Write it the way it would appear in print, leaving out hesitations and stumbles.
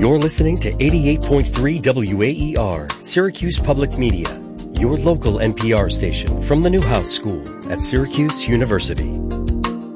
You're listening to 88.3 WAER, Syracuse Public Media, your local NPR station from the Newhouse School at Syracuse University.